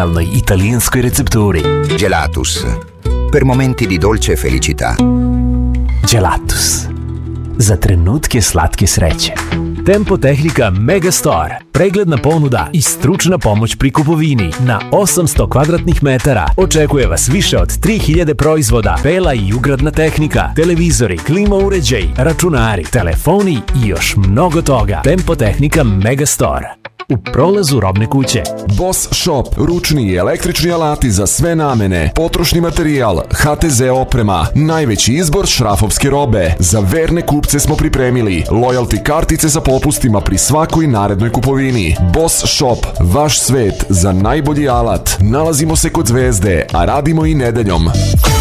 originalnoj italijanskoj recepturi. Gelatus, per momenti di dolce felicità. Gelatus, za trenutke slatke sreće. Tempo Tehnika Megastore. Pregledna ponuda i stručna pomoć pri kupovini. Na 800 kvadratnih metara očekuje vas više od 3000 proizvoda, pela i ugradna tehnika, televizori, klima uređaji, računari, telefoni i još mnogo toga. Tempo Tehnika Megastore. U prolazu Robne kuće. Boss Shop, ručni i električni alati za sve namene, potrošni materijal, HTZ oprema, najveći izbor šrafovske robe. Za verne kupce smo pripremili loyalty kartice sa popustima pri svakoj narednoj kupovini. Boss Shop, vaš svet za najbolji alat. Nalazimo se kod Zvezde, a radimo i nedeljom.